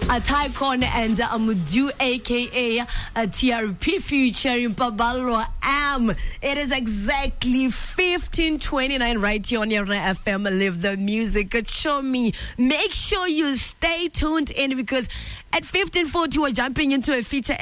Tycon and Mudu, aka TRP featuring Paballo Am. It is exactly 15:29 right here on your FM. Live the music. Show me. Make sure you stay tuned in because at 15:40 we're jumping into a feature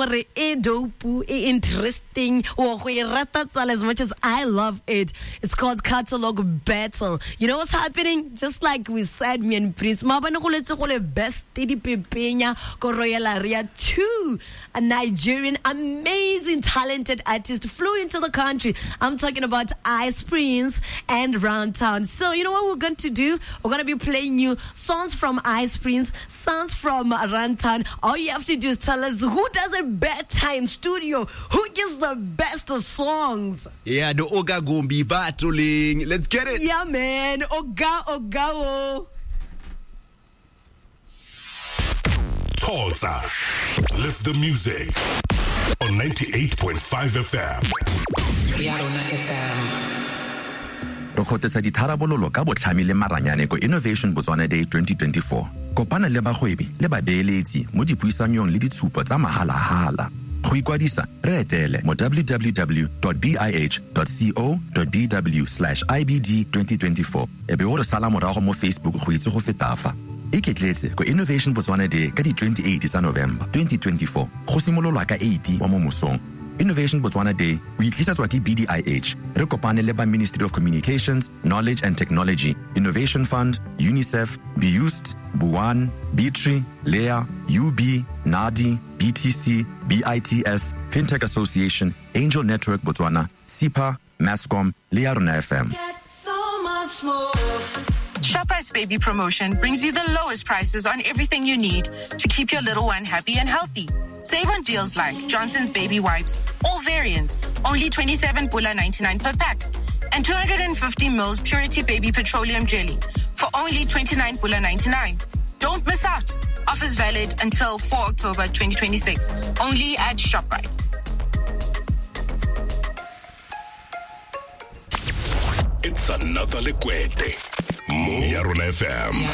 interesting as much as I love it. It's called Catalog Battle. You know what's happening? Just like we said, me and Prince best Pepenya Koroyalaria 2, a Nigerian amazing talented artist flew into the country. I'm talking about Ice Prince and Runtown. So you know what we're going to do? We're going to be playing you songs from Ice Prince, songs from Runtown. All you have to do is tell us who does it better in studio, who gives the best of songs. Yeah, the Oga Gombi battling. Let's get it. Yeah, man. Oga. Tulsa. Lift the music on 98.5 FM. Yarona FM. Re khotesa ditharabololo ka botlhami le maranyane ko Innovation Botswana Day 2024. Kopana le bagwebi le babeeletsi mo dipuisanong le ditshupo tsa mahala-hala. Go ikwadisa re etele mo www.bih.co.bw/IBD2024 ebe o re sala morago mo Facebook go itse go fetafa. Iketletse ko Innovation Botswana Day ka di 28 tsa November 2024 go simololwa ka 8 wa mo mosong. Innovation Botswana Day we tlisetswa ke BDIH re kopane le ba Ministry of Communications, Knowledge and Technology, Innovation Fund, UNICEF, BEUST, Buwan, BTRI, LEA, UB, NADI, BTC, BITS, FinTech Association, Angel Network Botswana, SIPA, Mascom, Yarona FM. Get so much more. Shoprite's baby promotion brings you the lowest prices on everything you need to keep your little one happy and healthy. Save on deals like Johnson's baby wipes, all variants, only 27 Bula 99 per pack, and 250 mils Purity baby petroleum jelly for only 29 Bula 99. Don't miss out. Offers valid until 4 October 2026. Only at Shoprite. It's another Liquete. Yarona FM.